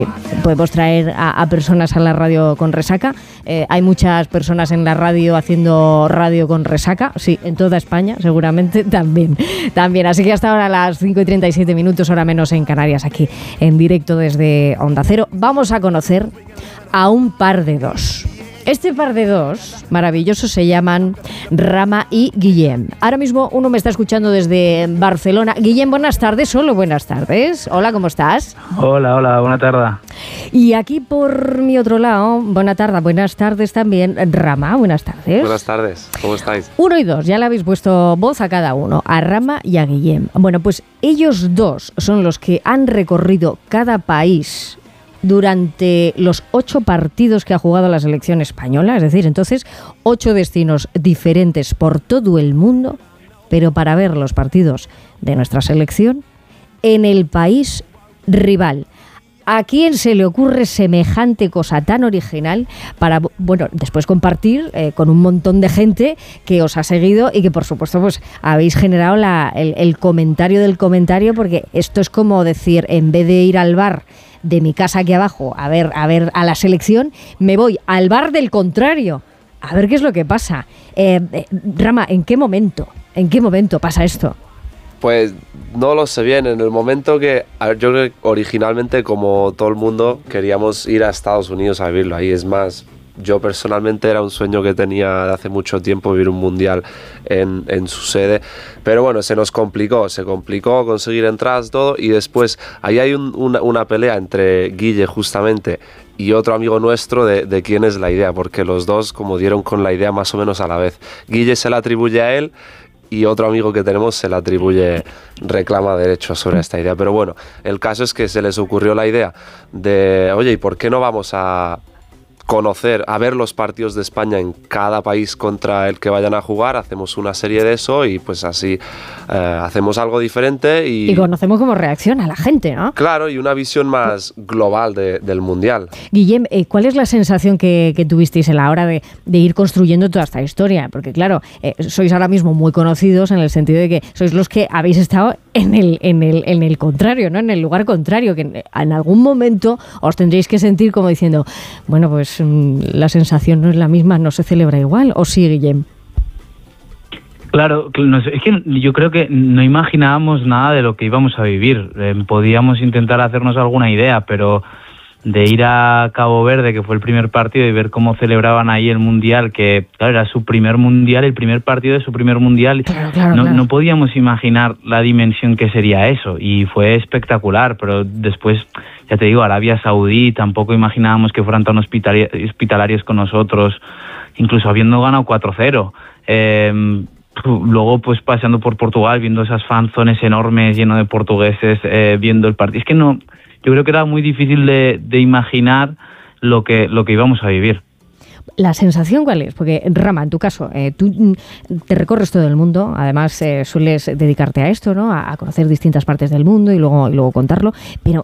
Podemos traer a personas a la radio con resaca. Hay muchas personas en la radio haciendo radio con resaca. Sí, en toda España seguramente también. Así que hasta ahora a las 5:37, hora menos en Canarias, aquí en directo desde Onda Cero. Vamos a conocer a un par de dos. Este par de dos maravillosos se llaman Rama y Guillem. Ahora mismo uno me está escuchando desde Barcelona. Guillem, buenas tardes, solo buenas tardes. Hola, ¿cómo estás? Hola, buena tarde. Y aquí por mi otro lado, buenas tardes también, Rama, buenas tardes. Buenas tardes, ¿cómo estáis? 1 y 2, ya le habéis puesto voz a cada uno, a Rama y a Guillem. Bueno, pues ellos dos son los que han recorrido cada país durante los 8 partidos que ha jugado la selección española, es decir, entonces 8 destinos diferentes por todo el mundo, pero para ver los partidos de nuestra selección en el país rival. ¿A quién se le ocurre semejante cosa tan original para, bueno, después compartir con un montón de gente que os ha seguido y que por supuesto pues habéis generado el comentario del comentario, porque esto es como decir, en vez de ir al bar de mi casa aquí abajo a ver a la selección, me voy al bar del contrario a ver qué es lo que pasa. Rama, ¿en qué momento pasa esto? Pues no lo sé bien, en el momento que yo creo que originalmente, como todo el mundo, queríamos ir a Estados Unidos a vivirlo. Ahí es más, yo personalmente era un sueño que tenía de hace mucho tiempo, vivir un mundial en su sede, pero bueno, se complicó conseguir entradas, todo, y después ahí hay una pelea entre Guille justamente y otro amigo nuestro de quién es la idea, porque los dos como dieron con la idea más o menos a la vez. Guille se la atribuye a él y otro amigo que tenemos se la atribuye, reclama derechos sobre esta idea. Pero bueno, el caso es que se les ocurrió la idea de, oye, ¿y por qué no vamos a ver los partidos de España en cada país contra el que vayan a jugar? Hacemos una serie de eso y pues así hacemos algo diferente y conocemos cómo reacciona la gente, ¿no? Claro, y una visión más global del Mundial. Guillem, ¿cuál es la sensación que tuvisteis a la hora de ir construyendo toda esta historia? Porque claro, sois ahora mismo muy conocidos en el sentido de que sois los que habéis estado en el contrario, ¿no? En el lugar contrario, que en algún momento os tendréis que sentir como diciendo, bueno, pues la sensación no es la misma, no se celebra igual, ¿o sí, Guillem? Claro, es que yo creo que no imaginábamos nada de lo que íbamos a vivir. Podíamos intentar hacernos alguna idea, pero de ir a Cabo Verde, que fue el primer partido, y ver cómo celebraban ahí el Mundial, que claro, era su primer Mundial, el primer partido de su primer Mundial, claro. No podíamos imaginar la dimensión que sería eso, y fue espectacular. Pero después, ya te digo, Arabia Saudí, tampoco imaginábamos que fueran tan hospitalarios con nosotros, incluso habiendo ganado 4-0. Luego, pues paseando por Portugal, viendo esas fanzones enormes llenos de portugueses, viendo el partido. Es que no, yo creo que era muy difícil de imaginar lo que íbamos a vivir. ¿La sensación cuál es? Porque, Rama, en tu caso, tú te recorres todo el mundo, además sueles dedicarte a esto, ¿no? A conocer distintas partes del mundo y luego contarlo, pero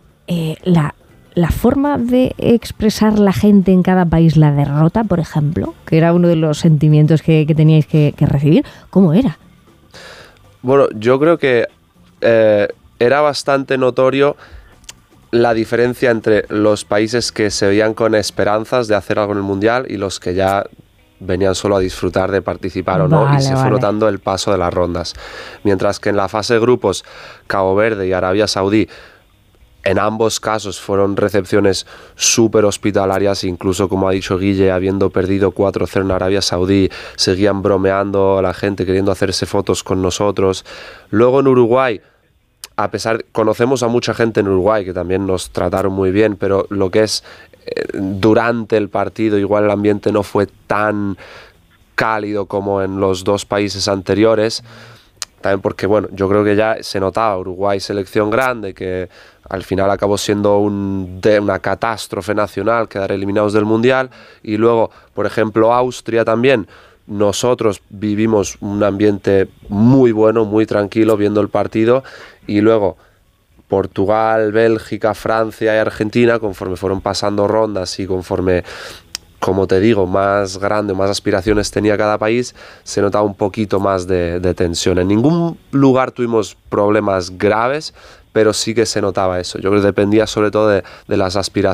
la forma de expresar la gente en cada país la derrota, por ejemplo, que era uno de los sentimientos que teníais que recibir, ¿cómo era? Bueno, yo creo que era bastante notorio la diferencia entre los países que se veían con esperanzas de hacer algo en el Mundial y los que ya venían solo a disfrutar de participar o no, y se fue notando el paso de las rondas. Mientras que en la fase de grupos, Cabo Verde y Arabia Saudí, en ambos casos fueron recepciones súper hospitalarias, incluso como ha dicho Guille, habiendo perdido 4-0 en Arabia Saudí, seguían bromeando a la gente, queriendo hacerse fotos con nosotros. Luego en Uruguay, conocemos a mucha gente en Uruguay que también nos trataron muy bien, pero lo que es durante el partido, igual el ambiente no fue tan cálido como en los 2 países anteriores. También porque, bueno, yo creo que ya se notaba Uruguay selección grande, que al final acabó siendo una catástrofe nacional, quedar eliminados del Mundial. Y luego, por ejemplo, Austria también. Nosotros vivimos un ambiente muy bueno, muy tranquilo viendo el partido. Y luego Portugal, Bélgica, Francia y Argentina, conforme fueron pasando rondas y conforme, como te digo, más grande, más aspiraciones tenía cada país, se notaba un poquito más de tensión. En ningún lugar tuvimos problemas graves, pero sí que se notaba eso. Yo creo que dependía sobre todo de las aspiraciones